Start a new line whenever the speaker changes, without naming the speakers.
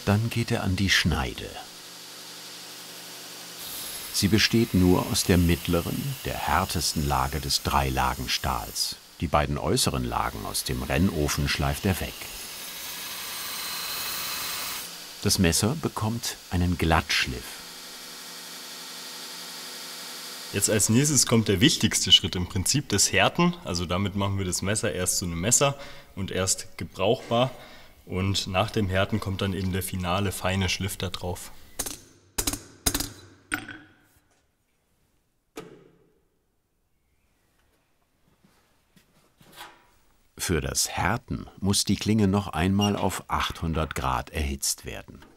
Dann geht er an die Schneide. Sie besteht nur aus der mittleren, der härtesten Lage des Dreilagenstahls. Die beiden äußeren Lagen aus dem Rennofen schleift er weg. Das Messer bekommt einen Glattschliff.
Jetzt als nächstes kommt der wichtigste Schritt im Prinzip, das Härten. Also damit machen wir das Messer erst zu einem Messer und erst gebrauchbar. Und nach dem Härten kommt dann eben der finale, feine Schliff da drauf.
Für das Härten muss die Klinge noch einmal auf 800 Grad erhitzt werden.